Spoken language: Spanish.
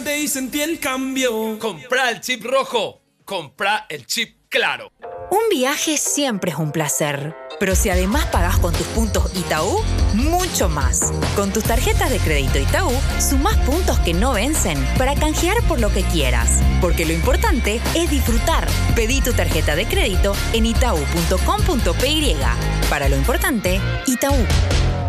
y sentí el cambio. Comprá el chip rojo. Comprá el chip claro. Un viaje siempre es un placer, pero si además pagás con tus puntos Itaú, mucho más. Con tus tarjetas de crédito Itaú, sumás puntos que no vencen para canjear por lo que quieras. Porque lo importante es disfrutar. Pedí tu tarjeta de crédito en itau.com.py. Para lo importante, Itaú.